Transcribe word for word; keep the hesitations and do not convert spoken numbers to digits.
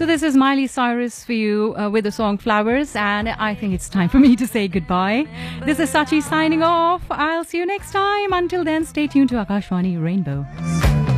this is Miley Cyrus for you uh, with the song Flowers, and I think it's time for me to say goodbye. This is Sachi signing off. I'll see you next time. Until then, stay tuned to Akashvani Rainbow.